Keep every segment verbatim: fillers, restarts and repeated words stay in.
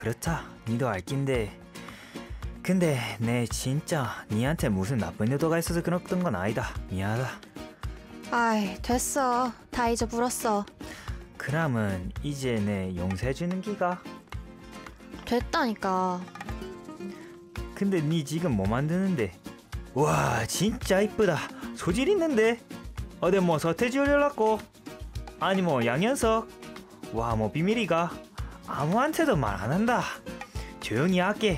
그렇다. 니도 알 낀데. 근데 내 진짜 니한테 무슨 나쁜 의도가 있어서 그랬던 건 아니다. 미안하다. 아이, 됐어. 다 잊어버렸어. 그럼은 이제 내 용서해주는 기가? 됐다니까. 근데 니 지금 뭐 만드는데? 와, 진짜 이쁘다. 소질 있는데? 어디 뭐 서태지 올려놨고? 아니 뭐 양현석? 와, 뭐 비밀이가? 아무한테도 말 안 한다. 조용히 할게.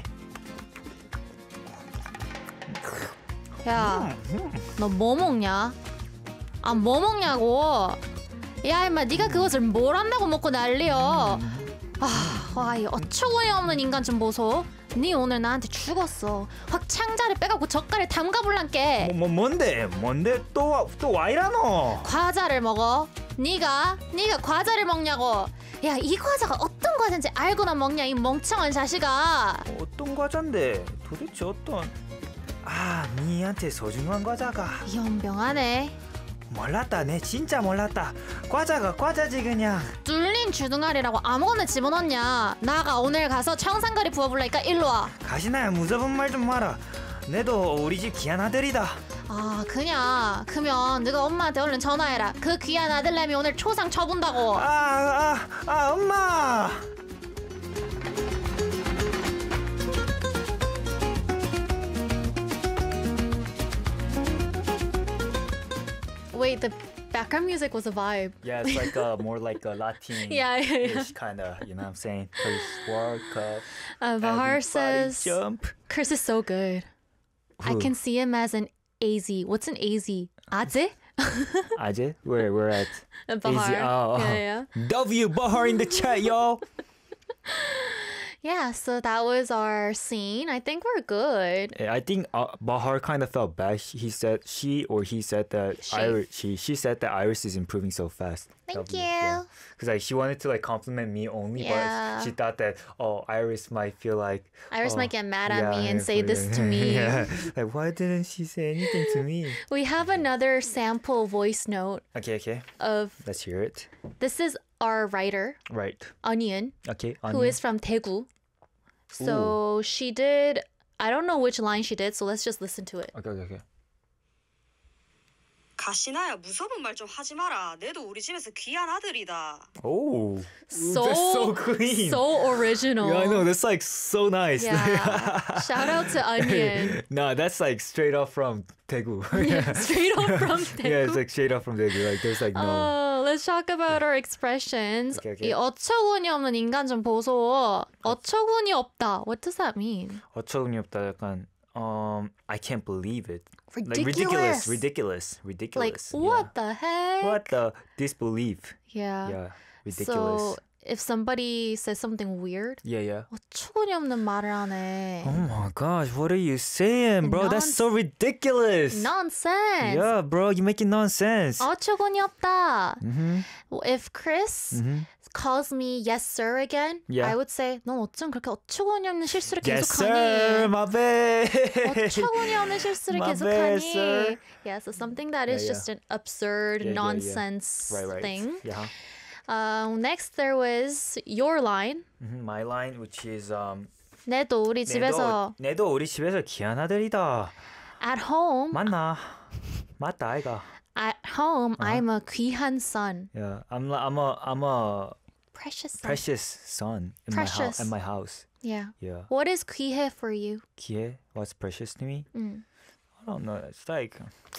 야, 너 뭐 먹냐? 아, 뭐 먹냐고? 야, 임마, 네가 그것을 뭘 한다고 먹고 난리여? 아, 와, 이 어처구니 없는 인간 좀 보소. 네 오늘 나한테 죽었어. 확 창자를 빼갖고 젓갈에 담가볼란께. 뭐, 뭐 뭔데? 뭔데 또 또 와이라노? 과자를 먹어. 네가 네가 과자를 먹냐고. 야, 이 과자가 어떤 과자인지 알고나 먹냐, 이 멍청한 자식아. 어떤 과자인데? 도대체 어떤? 아, 니한테 소중한 과자가. 연병하네. 몰랐다. 내 진짜 몰랐다. 과자가 과자지 그냥. 뚫린 주둥아리라고 아무거나 집어넣냐. 나가 오늘 가서 청산가리 부어볼라니까 일로 와. 가시나야, 무서운 말 좀 마라. 내도 우리 집 귀한 아들이다. 아, 그냥 그러면 네가 엄마한테 얼른 전화해라. 그 귀한 아들내미 오늘 초상 쳐본다고. 아, 아, 아, 엄마. Wait, the background music was a vibe. Yeah, it's like a more like a Latin Yeah, yeah, yeah. ish kind of, you know what I'm saying? First World Cup. Uh, Bahar everybody says jump. Chris is so good. I Who? can see him as an A Z. What's an A Z? 아재? Ajay, we're we're at Bahar. Easy. Oh, oh. Yeah, yeah. W Bahar in the chat, y'all. Yeah, so that was our scene. I think we're good. I think uh, Bahar kind of felt bad. He said she or he said that She. Iris. She she said that Iris is improving so fast. Thank W, you. Because like she wanted to like compliment me only, Yeah. but she thought that oh Iris might feel like Iris oh, might get mad at yeah, me and yeah, say this to me. Yeah, like why didn't she say anything to me? We have another sample voice note Okay, okay, of let's hear it. this is our writer, Right. Onion, Okay. who is from Daegu. So she did, I don't know which line she did, so let's just listen to it. Okay, okay, okay. 가시나야, 무서운 말 좀 하지 마라. 내도 우리 집에서 귀한 아들이다. Oh, So, that's so clean. so original. Yeah, I know. That's like so nice. Yeah. Shout out to Onion. No, that's like straight up from Daegu. Straight up from Daegu. Yeah, it's like straight up from Daegu. Like there's like no. Oh, let's talk about our expressions. Okay, okay. 이 어처구니 없는 인간 좀 보소. 어처구니 없다. What does that mean? 어처구니 없다. 약간 um, I can't believe it. Like Ridiculous. ridiculous, ridiculous, Like, ridiculous. what Yeah. the heck? What the disbelief? Yeah. Yeah, ridiculous. So, if somebody says something weird, yeah, yeah. 어처구니 없는 말을 하네. Oh my gosh, what are you saying, bro? That's so ridiculous. Nonsense. Yeah, bro, you're making nonsense. 어처구니 없다. Mm-hmm. If Chris Mm-hmm. calls me yes sir again, Yeah. I would say 넌 어쩜 그렇게 어처구니 없는 실수를 Yes, 계속하니? sir. My bad. 어처구니 없는 실수를 My 계속하니? bad, sir. Yeah, so something that is Yeah, yeah. just an absurd Yeah, yeah, yeah. nonsense Right, right. thing. Yeah. Um, next there was your line. Mhm, my line, which is um. 내도 우리 집에서 내도, 내도 우리 집에서 귀한 아들이다. at home, 맞나? 맞다, 아이가. at home, I'm a 귀한 son. Yeah, I'm li- I'm a I'm a Precious son. precious son in my house. Precious. In my house. Yeah. Yeah. What is 귀해 for you? 기회, what's precious to me? 음. I don't know. It's like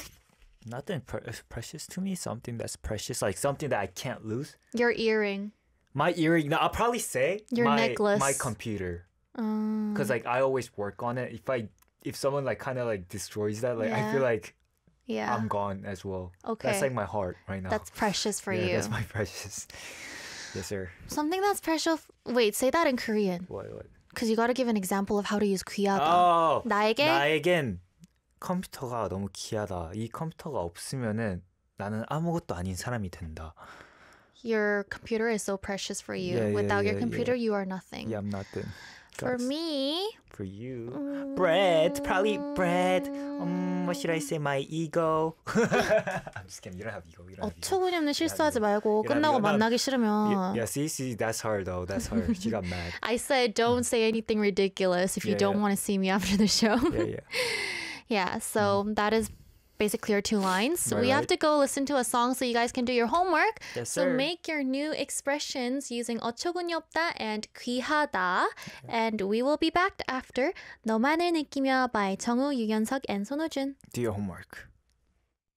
nothing pre- precious to me. Something that's precious, like something that I can't lose. Your earring. My earring. No, I'll probably say Your my necklace. my computer. Um, Because like I always work on it. If I if someone like kind of like destroys that, like I Yeah. feel like yeah. I'm gone as well. Okay. That's like my heart right now. That's precious for yeah, you. That's my precious. Yes, sir. Something that's precious. Wait, say that in Korean. What? What? Because you got to give an example of how to use 귀하다. Oh, 나에게 나에겐 컴퓨터가 너무 귀하다. 이 컴퓨터가 없으면은 나는 아무것도 아닌 사람이 된다. your computer is so precious for you. Yeah, yeah, Without your yeah, computer, yeah. you are nothing. Yeah, I'm nothing. For Guys, me, For you. Bread. Probably bread. Um, what should I say? My ego. I'm just kidding. You don't have ego. You don't have ego. 어처구니 없는 실수하지 말고 이런 끝나고 이런- 만나기 싫으면 Yeah, yeah, see, see, that's her though. That's her. She got mad. I said don't say anything ridiculous if you Yeah, don't yeah. want to see me after the show. Yeah, yeah. Yeah, so that is basically our two lines. So we Right, have right. to go listen to a song so you guys can do your homework. Yes, So sir. make your new expressions using 어처구니 없다 and 귀하다. And we will be back after 너만을 느끼며 by 정우, 유연석, and 손호준. Do your homework.